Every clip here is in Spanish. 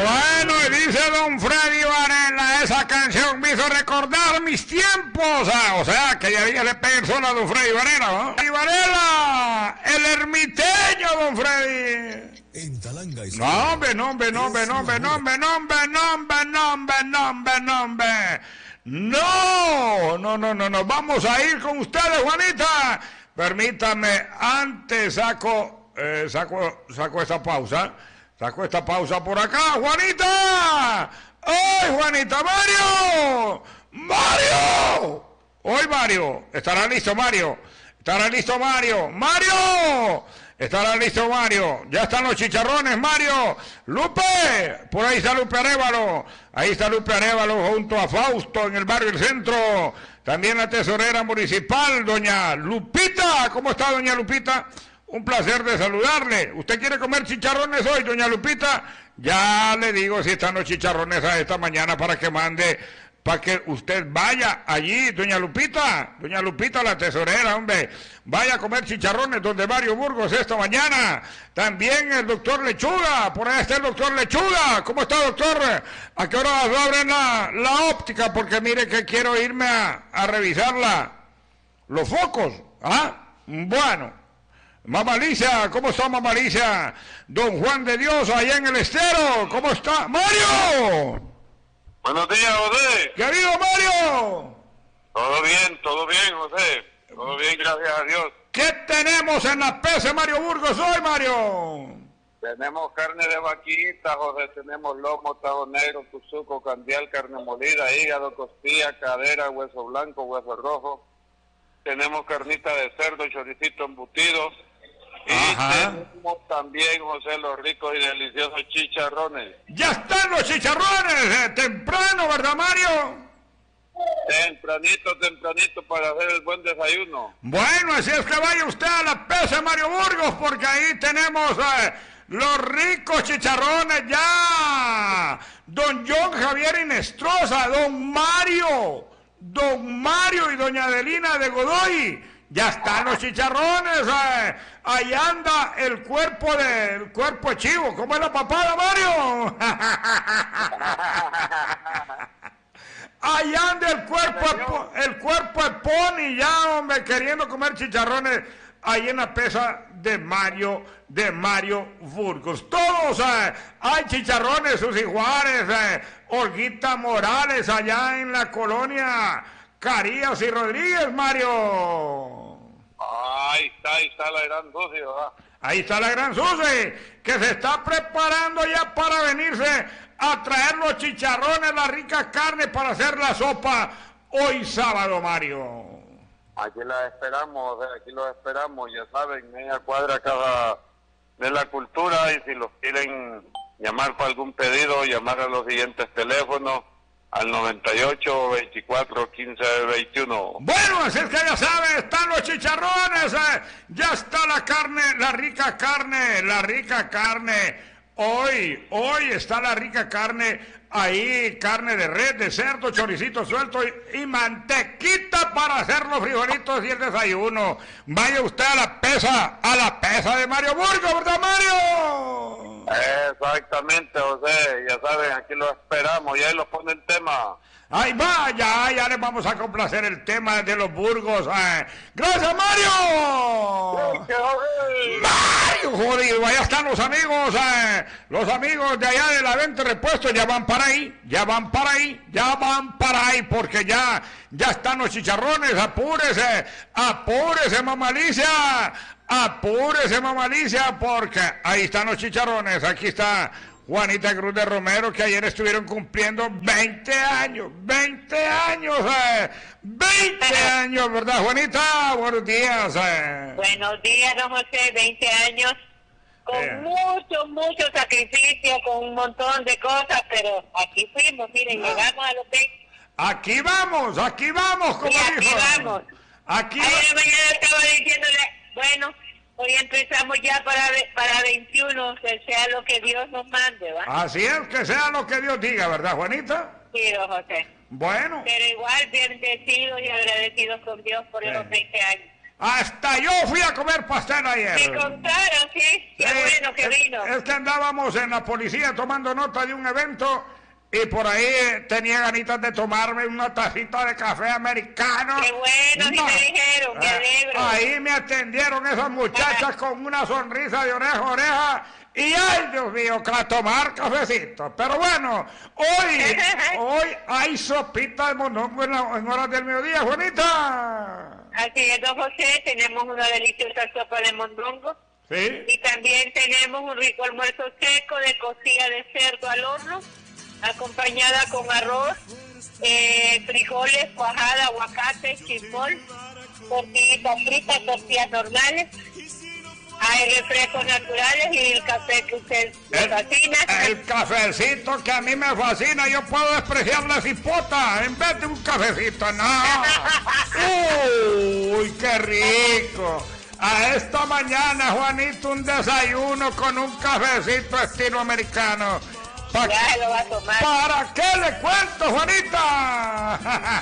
Bueno, y dice don Freddy Varela, esa canción me hizo recordar mis tiempos. O sea, que ya le peguen solo a don Freddy Varela, ¿no? Freddy Varela, el ermiteño, don Freddy. En Talanga y No, hombre. No. Vamos a ir con ustedes, Juanita. Permítame, antes saco esta pausa. Saco esta pausa por acá, Juanita. ¡Ay, Juanita! ¡Mario! ¡Mario! Hoy Mario. ¿Estará listo Mario? ¿Estará listo Mario? ¡Mario! ¿Estará listo Mario? Ya están los chicharrones, Mario. ¡Lupe! Por ahí está Lupe Arévalo. Ahí está Lupe Arévalo junto a Fausto en el barrio El Centro. También la tesorera municipal, doña Lupita. ¿Cómo está, doña Lupita? Un placer de saludarle. ¿Usted quiere comer chicharrones hoy, doña Lupita? Ya le digo si están los chicharrones a esta mañana para que mande, para que usted vaya allí, doña Lupita, la tesorera, hombre, vaya a comer chicharrones donde Mario Burgos esta mañana. También el doctor Lechuga, por ahí está el doctor Lechuga. ¿Cómo está, doctor? ¿A qué hora abren la óptica? Porque mire que quiero irme a revisarla. Los focos, Bueno. Mamá Alicia, ¿cómo está Mamá Alicia? Don Juan de Dios, allá en el Estero, ¿cómo está? ¡Mario! Buenos días, José. Querido Mario. Todo bien, José. Todo bien, gracias a Dios. ¿Qué tenemos en la PC, Mario Burgos, hoy, Mario? Tenemos carne de vaquita, José. Tenemos lomo, tajo negro, cuzuco, candial, carne molida, hígado, costilla, cadera, hueso blanco, hueso rojo. Tenemos carnita de cerdo, choricito embutido. Y tenemos también, José, los ricos y deliciosos chicharrones. ¡Ya están los chicharrones! Temprano, ¿verdad, Mario? Tempranito para hacer el buen desayuno. Bueno, así es que vaya usted a la PC Mario Burgos, porque ahí tenemos los ricos chicharrones ya. Don John Javier Inestrosa, Don Mario y doña Adelina de Godoy. Ya están los chicharrones, ahí anda el cuerpo de chivo. ¿Cómo es la papada, Mario? Ahí anda el cuerpo de pony ya, hombre, queriendo comer chicharrones ahí en la pesa de Mario Burgos. Todos hay chicharrones, sus iguales, Olguita Morales allá en la colonia Carías y Rodríguez, Mario. Ahí está la gran Susi, ¿verdad? Ahí está la gran Susi, que se está preparando ya para venirse a traer los chicharrones, la rica carne para hacer la sopa hoy sábado, Mario. Aquí los esperamos, ya saben, media cuadra cada de la cultura, y si los quieren llamar para algún pedido, llamar a los siguientes teléfonos, al 98 24 15 21. Bueno, así es que ya saben, están los chicharrones, ya está la carne, la rica carne. Hoy está la rica carne ahí, carne de res, de cerdo, choricito suelto y mantequita para hacer los frijolitos y el desayuno. Vaya usted a la pesa de Mario Burgos, ¿verdad, Mario? Exactamente, José, ya saben, aquí lo esperamos, y ahí lo pone el tema. Ahí va, ya les vamos a complacer el tema de los Burgos. ¡Gracias, Mario! ¡Mario, jodido! Allá están los amigos de allá de la venta de repuestos, ya van para ahí, porque ya están los chicharrones. Apúrese, Mamá Alicia, porque ahí están los chicharrones. Aquí está Juanita Cruz de Romero, que ayer estuvieron cumpliendo 20 años, 20 años, ¿verdad, Juanita? Buenos días. Buenos días, don José, 20 años, con mucho sacrificio, con un montón de cosas, pero aquí fuimos, miren, llegamos a los 20. Aquí vamos, como sí, aquí dijo. Vamos. Ayer mañana estaba diciéndole, bueno, hoy empezamos ya para 21, que sea lo que Dios nos mande, ¿va? Así es, que sea lo que Dios diga, ¿verdad, Juanita? Sí, don José. Bueno. Pero igual bendecidos y agradecidos con Dios por esos 20 años. Hasta yo fui a comer pastel ayer. Me contaron, sí. Qué bueno que vino. Es que andábamos en la policía tomando nota de un evento y por ahí tenía ganitas de tomarme una tacita de café americano. Qué bueno, sí me dijeron, me alegro. Ahí me atendieron esas muchachas con una sonrisa de oreja a oreja. Y ay, Dios mío, que a tomar cafecito. Pero bueno, hoy hay sopita de mondongo en horas del mediodía, Juanita. Así es, don José, tenemos una deliciosa sopa de mondongo. Sí. Y también tenemos un rico almuerzo seco de costilla de cerdo al horno, acompañada con arroz, frijoles, cuajada, aguacate, chifón, tortillitas fritas, tortillas normales. Hay refrescos naturales y el café que usted le fascina. El cafecito que a mí me fascina, yo puedo despreciar la cipota en vez de un cafecito, no. Uy, qué rico. A esta mañana, Juanito, un desayuno con un cafecito estilo americano. Ya lo va a tomar. ¿Para qué le cuento, Juanita?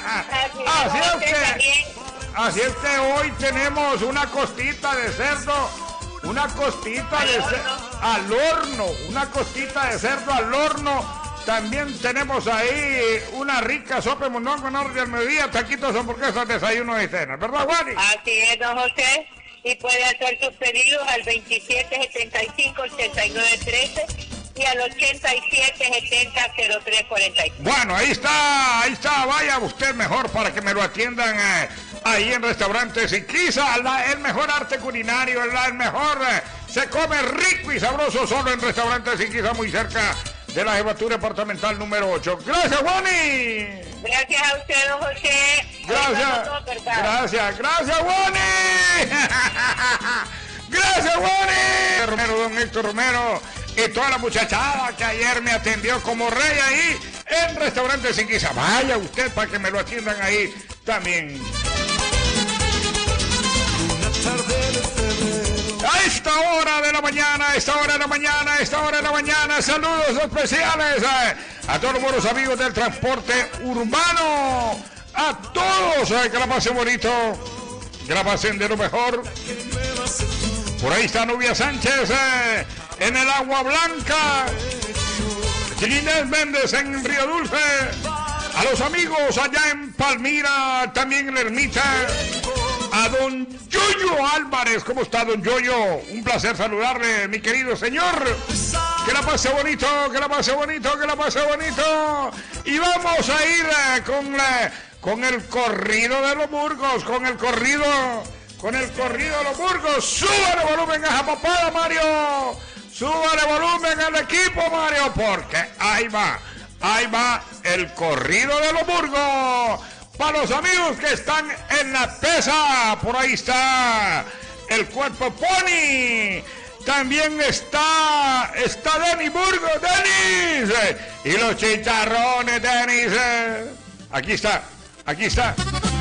Así es que hoy tenemos una costita de cerdo. Una costita de cerdo al horno, una costita de cerdo al horno. También tenemos ahí una rica sopa de mondongo en orden del mediodía, taquitos, hamburguesas, desayuno y cena, ¿verdad, Juani? Así es, don José. Y puede hacer sus pedidos al 2775-8913 y al 8770-0345. Bueno, ahí está, vaya usted mejor para que me lo atiendan ahí en restaurantes Siquisa, el mejor arte culinario, el mejor, se come rico y sabroso solo en restaurantes Siquisa, muy cerca de la jefatura departamental número 8. Gracias, Juani. Gracias a usted, don José. Gracias, Juani. Gracias, Juani. Romero, don Héctor Romero y toda la muchachada que ayer me atendió como rey ahí en restaurantes Siquisa. Vaya usted para que me lo atiendan ahí también. A esta hora de la mañana, saludos especiales a todos los buenos amigos del transporte urbano, a todos, que la pasen bonito, que la pasen de lo mejor. Por ahí está Nubia Sánchez en el Agua Blanca, Ginés Méndez en Río Dulce, a los amigos allá en Palmira, también en la Ermita, a don Yoyo Álvarez. ¿Cómo está, don Yoyo? Un placer saludarle, mi querido señor. Que la pase bonito, que la pase bonito, que la pase bonito. Y vamos a ir con el corrido de los Burgos, con el corrido de los Burgos. Súbale volumen a esa papada, Mario. Súbale volumen al equipo, Mario, porque ahí va el corrido de los Burgos. Para los amigos que están en la pesa, por ahí está el cuerpo Pony. También está Denis Burgos, Denis. Y los chicharrones, Denis. Aquí está.